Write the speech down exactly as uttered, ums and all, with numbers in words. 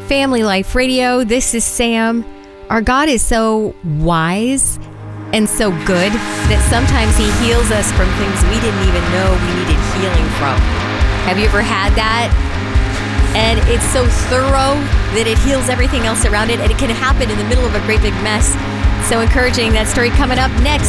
Family Life Radio. This is Sam. Our God is so wise and so good that sometimes He heals us from things we didn't even know we needed healing from. Have you ever had that? And it's so thorough that it heals everything else around it, and it can happen in the middle of a great big mess. So encouraging. That story coming up next.